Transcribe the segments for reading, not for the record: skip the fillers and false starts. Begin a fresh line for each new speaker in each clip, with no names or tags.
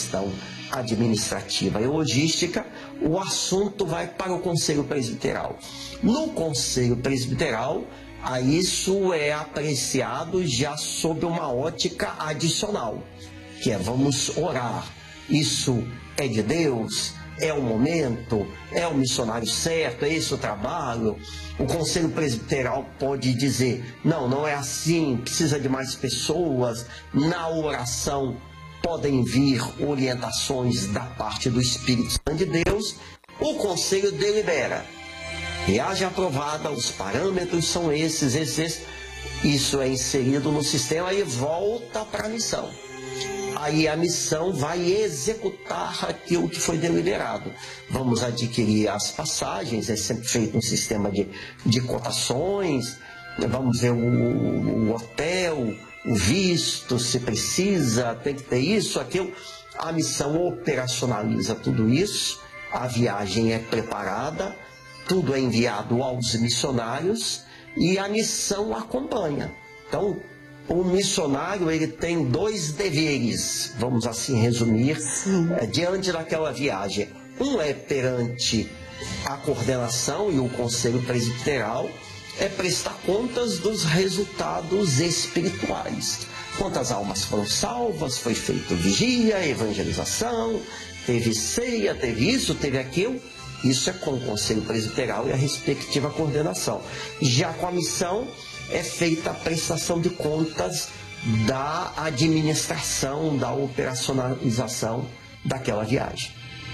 questão administrativa e logística, o assunto vai para o Conselho Presbiteral. No Conselho Presbiteral, isso é apreciado já sob uma ótica adicional, que é: vamos orar, isso é de Deus? É o momento? É o missionário certo? É esse o trabalho? O Conselho Presbiteral pode dizer: não, não é assim, precisa de mais pessoas. Na oração podem vir orientações da parte do Espírito Santo de Deus. O Conselho delibera. Viagem aprovada, os parâmetros são esses. Isso é inserido no sistema e volta para a missão. Aí a missão vai executar aquilo que foi deliberado. Vamos adquirir as passagens, é sempre feito um sistema de cotações, vamos ver o hotel, o visto, se precisa, tem que ter isso, aquilo. A missão operacionaliza tudo isso, a viagem é preparada, tudo é enviado aos missionários e a missão acompanha. Então, o missionário, ele tem dois deveres, vamos assim resumir, diante daquela viagem. Um é perante a coordenação e o Conselho Presbiteral, é prestar contas dos resultados espirituais. Quantas almas foram salvas, foi feita vigia, evangelização, teve ceia, teve isso, teve aquilo. Isso é com o Conselho Presbiteral e a respectiva coordenação. Já com a missão, é feita a prestação de contas da administração, da operacionalização daquela viagem.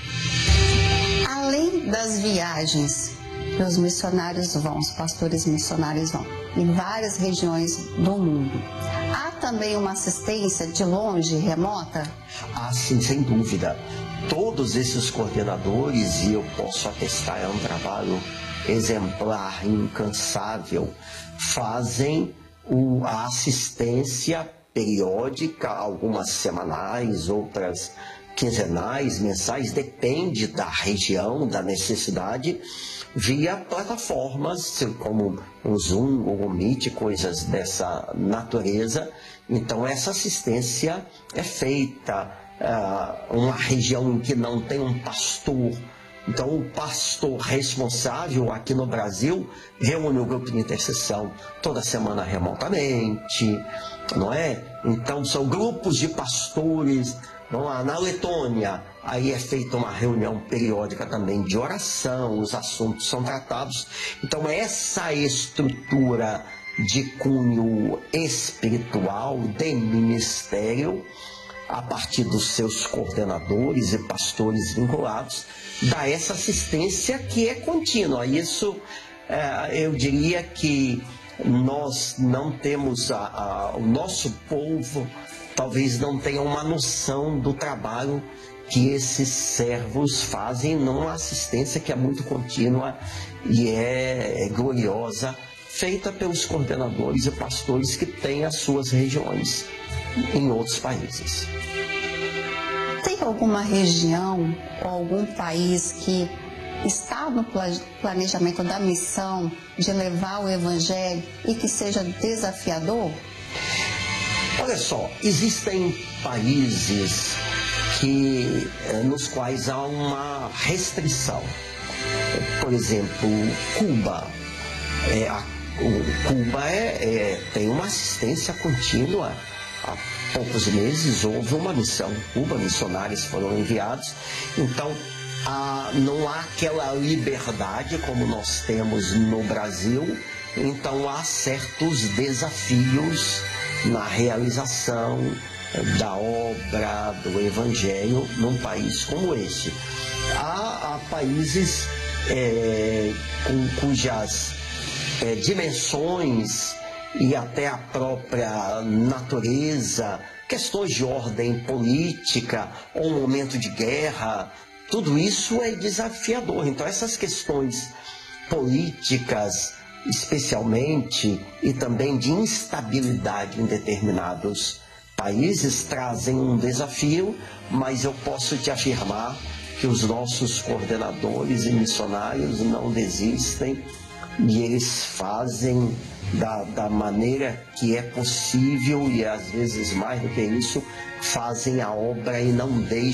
Além das viagens que os missionários vão, os pastores missionários vão, em várias regiões do mundo, há também uma assistência de longe, remota?
Ah, sim, sem dúvida. Todos esses coordenadores, e eu posso atestar, é um trabalho exemplar, incansável, fazem a assistência periódica, algumas semanais, outras quinzenais, mensais, depende da região, da necessidade, via plataformas como o Zoom, o Google Meet, coisas dessa natureza. Então essa assistência é feita, uma região em que não tem um pastor. Então, o pastor responsável aqui no Brasil reúne o grupo de intercessão toda semana remotamente, não é? Então, são grupos de pastores. Vamos lá, na Letônia, aí é feita uma reunião periódica também de oração, os assuntos são tratados. Então, essa estrutura de cunho espiritual, de ministério, a partir dos seus coordenadores e pastores vinculados, dá essa assistência que é contínua. Isso, eu diria que nós não temos, o nosso povo talvez não tenha uma noção do trabalho que esses servos fazem numa assistência que é muito contínua e é gloriosa, feita pelos coordenadores e pastores que têm as suas regiões em outros países.
Tem alguma região ou algum país que está no planejamento da missão de levar o Evangelho e que seja desafiador?
Olha só, existem países nos quais há uma restrição. Por exemplo, Cuba. Cuba tem uma assistência contínua. Há poucos meses houve uma missão em Cuba, missionários foram enviados. Então, não há aquela liberdade como nós temos no Brasil. Então, há certos desafios na realização da obra do Evangelho num país como esse. Há países cujas dimensões e até a própria natureza, questões de ordem política ou um momento de guerra, tudo isso é desafiador. Então essas questões políticas, especialmente, e também de instabilidade em determinados países, trazem um desafio, mas eu posso te afirmar que os nossos coordenadores e missionários não desistem e eles fazem da maneira que é possível e às vezes mais do que isso, fazem a obra e não deixam